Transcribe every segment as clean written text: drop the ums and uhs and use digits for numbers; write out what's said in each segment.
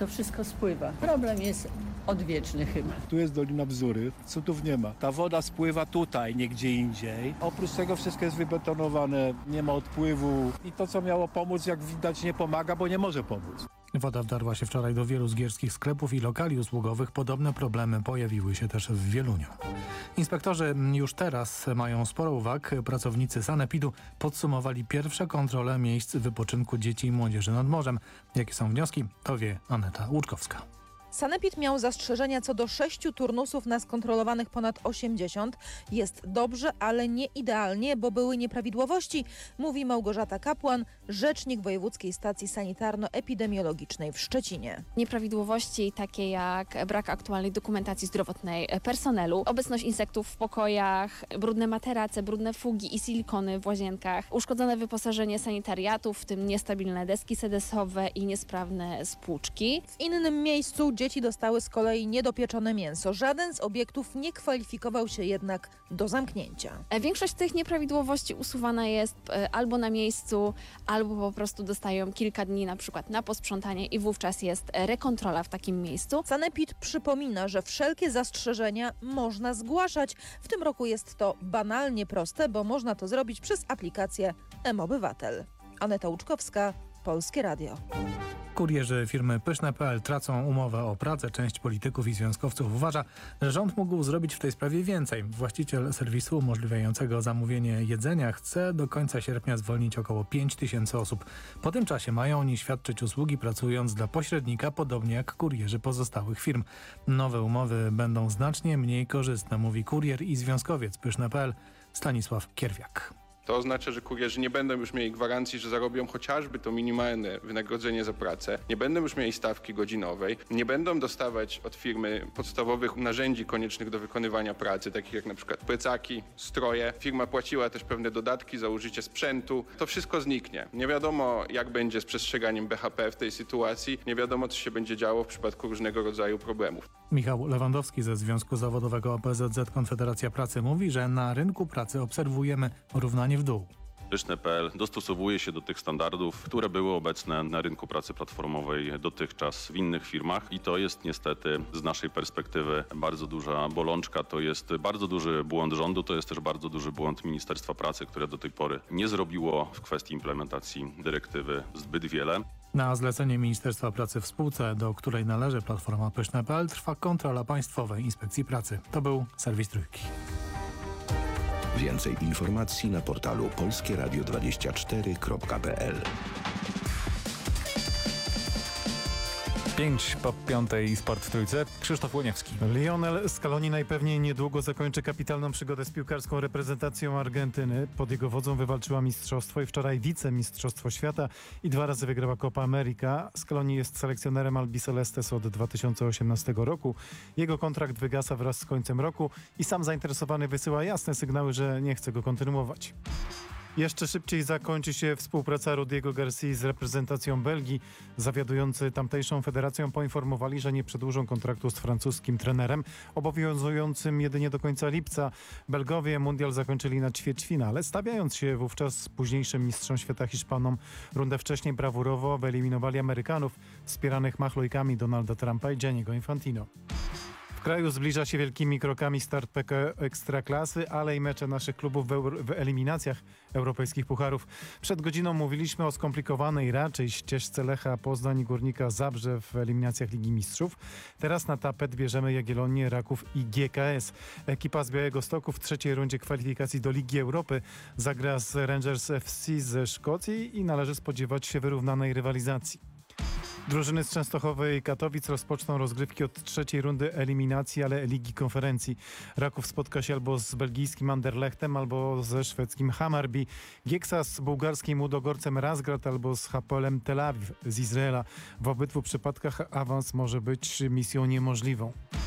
to wszystko spływa. Problem jest odwieczny chyba. Tu jest Dolina Bzury, cudów nie ma. Ta woda spływa tutaj, nie gdzie indziej. Oprócz tego wszystko jest wybetonowane, nie ma odpływu i to, co miało pomóc, jak widać, nie pomaga, bo nie może pomóc. Woda wdarła się wczoraj do wielu zgierskich sklepów i lokali usługowych. Podobne problemy pojawiły się też w Wieluniu. Inspektorzy już teraz mają sporo uwag. Pracownicy sanepidu podsumowali pierwsze kontrole miejsc wypoczynku dzieci i młodzieży nad morzem. Jakie są wnioski, to wie Aneta Łuczkowska. Sanepid miał zastrzeżenia co do 6 turnusów na skontrolowanych ponad 80. Jest dobrze, ale nie idealnie, bo były nieprawidłowości, mówi Małgorzata Kapłan, rzecznik Wojewódzkiej Stacji Sanitarno-Epidemiologicznej w Szczecinie. Nieprawidłowości takie jak brak aktualnej dokumentacji zdrowotnej personelu, obecność insektów w pokojach, brudne materace, brudne fugi i silikony w łazienkach, uszkodzone wyposażenie sanitariatów, w tym niestabilne deski sedesowe i niesprawne spłuczki. W innym miejscu dzieci dostały z kolei niedopieczone mięso. Żaden z obiektów nie kwalifikował się jednak do zamknięcia. Większość tych nieprawidłowości usuwana jest albo na miejscu, albo po prostu dostają kilka dni na przykład na posprzątanie i wówczas jest rekontrola w takim miejscu. Sanepid przypomina, że wszelkie zastrzeżenia można zgłaszać. W tym roku jest to banalnie proste, bo można to zrobić przez aplikację mObywatel. Aneta Łuczkowska, Polskie Radio. Kurierzy firmy Pyszne.pl tracą umowę o pracę. Część polityków i związkowców uważa, że rząd mógł zrobić w tej sprawie więcej. Właściciel serwisu umożliwiającego zamówienie jedzenia chce do końca sierpnia zwolnić około 5 000 osób. Po tym czasie mają oni świadczyć usługi pracując dla pośrednika, podobnie jak kurierzy pozostałych firm. Nowe umowy będą znacznie mniej korzystne, mówi kurier i związkowiec Pyszne.pl Stanisław Kierwiak. To oznacza, że kurierzy nie będą już mieli gwarancji, że zarobią chociażby to minimalne wynagrodzenie za pracę, nie będą już mieli stawki godzinowej, nie będą dostawać od firmy podstawowych narzędzi koniecznych do wykonywania pracy, takich jak na przykład plecaki, stroje. Firma płaciła też pewne dodatki za użycie sprzętu. To wszystko zniknie. Nie wiadomo, jak będzie z przestrzeganiem BHP w tej sytuacji, nie wiadomo, co się będzie działo w przypadku różnego rodzaju problemów. Michał Lewandowski ze Związku Zawodowego OPZZ Konfederacja Pracy mówi, że na rynku pracy obserwujemy równanie w dół. Pyszne.pl dostosowuje się do tych standardów, które były obecne na rynku pracy platformowej dotychczas w innych firmach i to jest niestety z naszej perspektywy bardzo duża bolączka. To jest bardzo duży błąd rządu, to jest też bardzo duży błąd Ministerstwa Pracy, które do tej pory nie zrobiło w kwestii implementacji dyrektywy zbyt wiele. Na zlecenie Ministerstwa Pracy w spółce, do której należy platforma Pyszne.pl, trwa kontrola Państwowej Inspekcji Pracy. To był serwis Trójki. Więcej informacji na portalu polskieradio24.pl. 5:05 Sport w Trójce. Krzysztof Łoniewski. Lionel Scaloni najpewniej niedługo zakończy kapitalną przygodę z piłkarską reprezentacją Argentyny. Pod jego wodzą wywalczyła mistrzostwo i wczoraj wicemistrzostwo świata i 2 razy wygrała Copa America. Scaloni jest selekcjonerem Albicelestes od 2018 roku. Jego kontrakt wygasa wraz z końcem roku i sam zainteresowany wysyła jasne sygnały, że nie chce go kontynuować. Jeszcze szybciej zakończy się współpraca Rudiego Garcii z reprezentacją Belgii. Zawiadujący tamtejszą federacją poinformowali, że nie przedłużą kontraktu z francuskim trenerem, obowiązującym jedynie do końca lipca. Belgowie mundial zakończyli na ćwierćfinale, stawiając się wówczas późniejszym mistrzom świata Hiszpanom. Rundę wcześniej brawurowo wyeliminowali Amerykanów, wspieranych machlojkami Donalda Trumpa i Gianniego Infantino. W kraju zbliża się wielkimi krokami start PKO Ekstraklasy, ale i mecze naszych klubów w eliminacjach europejskich pucharów. Przed godziną mówiliśmy o skomplikowanej raczej ścieżce Lecha Poznań i Górnika Zabrze w eliminacjach Ligi Mistrzów. Teraz na tapet bierzemy Jagiellonię, Raków i GKS. Ekipa z Białegostoku w trzeciej rundzie kwalifikacji do Ligi Europy zagra z Rangers FC ze Szkocji i należy spodziewać się wyrównanej rywalizacji. Drużyny z Częstochowy i Katowic rozpoczną rozgrywki od trzeciej rundy eliminacji, ale Ligi Konferencji. Raków spotka się albo z belgijskim Anderlechtem, albo ze szwedzkim Hammarby. Gieksa z bułgarskim Łudogorcem Razgrad albo z Hapoelem Tel Awiw z Izraela. W obydwu przypadkach awans może być misją niemożliwą.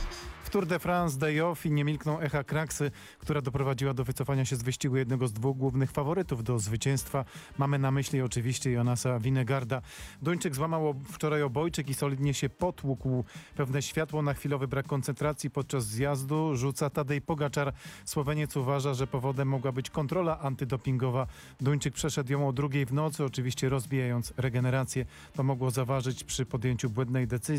W Tour de France day off i nie milkną echa kraksy, która doprowadziła do wycofania się z wyścigu jednego z 2 głównych faworytów do zwycięstwa. Mamy na myśli oczywiście Jonasa Vingegaarda. Duńczyk złamał wczoraj obojczyk i solidnie się potłukł. Pewne światło na chwilowy brak koncentracji podczas zjazdu rzuca Tadej Pogaczar. Słoweniec uważa, że powodem mogła być kontrola antydopingowa. Duńczyk przeszedł ją o 2:00 w nocy, oczywiście rozbijając regenerację. To mogło zaważyć przy podjęciu błędnej decyzji.